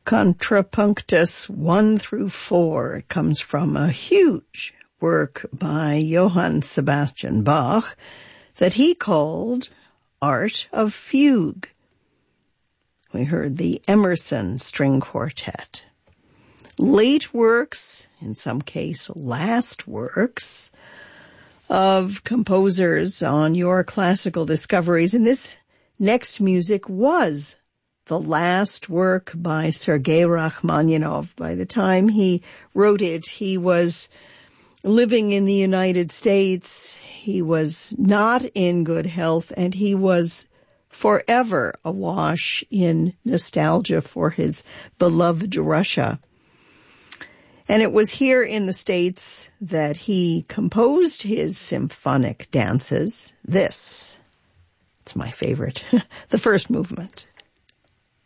Contrapunctus 1 through 4. It comes from a huge work by Johann Sebastian Bach that he called Art of Fugue. We heard the Emerson String Quartet. Late works, in some case last works, of composers on your classical discoveries. And this next music was the last work by Sergei Rachmaninoff. By the time he wrote it, he was living in the United States. He was not in good health, and he was forever awash in nostalgia for his beloved Russia. And it was here in the States that he composed his symphonic dances. It's my favorite, the first movement.